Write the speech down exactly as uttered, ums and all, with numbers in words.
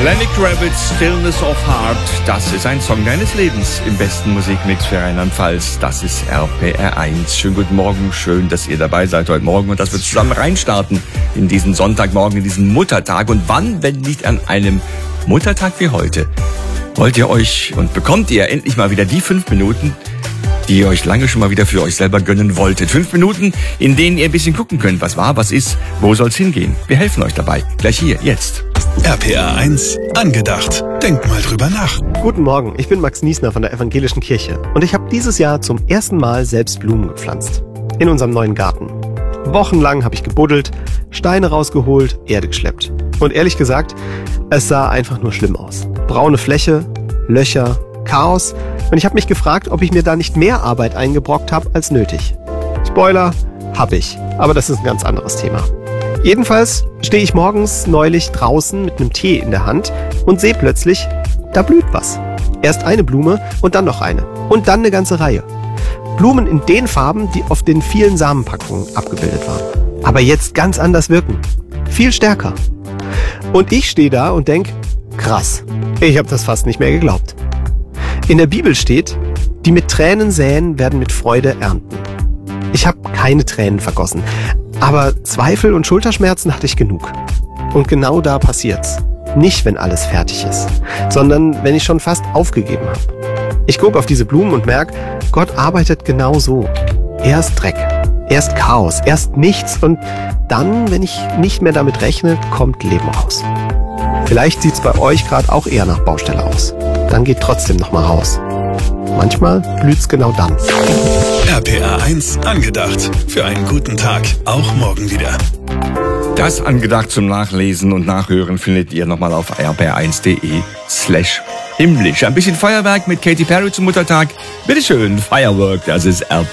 Lenny Kravitz, Stillness of Heart, das ist ein Song deines Lebens im besten Musikmix für Rheinland-Pfalz. Das ist R P R eins. Schönen guten Morgen, schön, dass ihr dabei seid heute Morgen und dass wir zusammen reinstarten in diesen Sonntagmorgen, in diesen Muttertag. Und wann, wenn nicht an einem Muttertag wie heute, wollt ihr euch und bekommt ihr endlich mal wieder die fünf Minuten, die ihr euch lange schon mal wieder für euch selber gönnen wolltet. Fünf Minuten, in denen ihr ein bisschen gucken könnt, was war, was ist, wo soll's hingehen. Wir helfen euch dabei. Gleich hier, jetzt. R P R eins angedacht. Denkt mal drüber nach. Guten Morgen, ich bin Max Niesner von der Evangelischen Kirche und ich habe dieses Jahr zum ersten Mal selbst Blumen gepflanzt. In unserem neuen Garten. Wochenlang habe ich gebuddelt, Steine rausgeholt, Erde geschleppt. Und ehrlich gesagt, es sah einfach nur schlimm aus. Braune Fläche, Löcher, Chaos. Und ich habe mich gefragt, ob ich mir da nicht mehr Arbeit eingebrockt habe als nötig. Spoiler, hab ich. Aber das ist ein ganz anderes Thema. Jedenfalls stehe ich morgens neulich draußen mit einem Tee in der Hand und sehe plötzlich, da blüht was. Erst eine Blume und dann noch eine. Und dann eine ganze Reihe. Blumen in den Farben, die auf den vielen Samenpackungen abgebildet waren. Aber jetzt ganz anders wirken. Viel stärker. Und ich stehe da und denke, krass, ich habe das fast nicht mehr geglaubt. In der Bibel steht, die mit Tränen säen, werden mit Freude ernten. Ich habe keine Tränen vergossen, aber Zweifel und Schulterschmerzen hatte ich genug. Und genau da passiert's. Nicht, wenn alles fertig ist, sondern wenn ich schon fast aufgegeben habe. Ich gucke auf diese Blumen und merke, Gott arbeitet genau so. Erst Dreck, erst Chaos, erst nichts und dann, wenn ich nicht mehr damit rechne, kommt Leben raus. Vielleicht sieht's bei euch gerade auch eher nach Baustelle aus. Dann geht trotzdem noch mal raus. Manchmal blüht's genau dann. R P R eins angedacht. Für einen guten Tag. Auch morgen wieder. Das angedacht zum Nachlesen und Nachhören findet ihr nochmal auf r p r eins punkt d e slash himmlisch. Ein bisschen Feuerwerk mit Katy Perry zum Muttertag. Bitteschön, Firework, das ist R P R.